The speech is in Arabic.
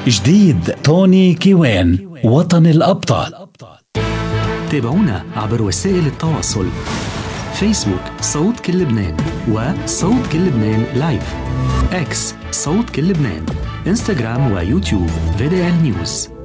جديد توني كيوان وطن الأبطال. تابعونا عبر وسائل التواصل: فيسبوك صوت كل لبنان وصوت كل لبنان لايف، اكس صوت كل لبنان، انستغرام ويوتيوب VDL News.